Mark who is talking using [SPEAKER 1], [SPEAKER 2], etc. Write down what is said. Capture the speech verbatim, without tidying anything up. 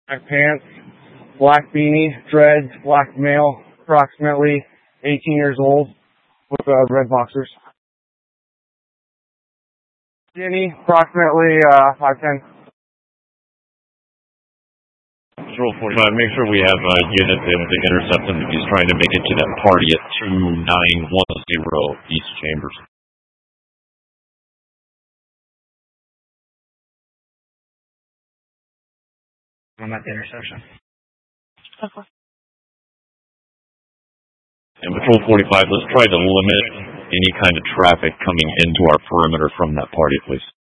[SPEAKER 1] Black pants, black beanie, dreads, black male, approximately eighteen years old, with uh, red boxers. Skinny, approximately uh, five ten.
[SPEAKER 2] Patrol forty-five, make sure we have a unit able to intercept him if he's trying to make it to that party at two nine one zero East Chambers.
[SPEAKER 1] I'm at the intersection.
[SPEAKER 3] Okay.
[SPEAKER 2] And Patrol forty-five, let's try to limit any kind of traffic coming into our perimeter from that party, please.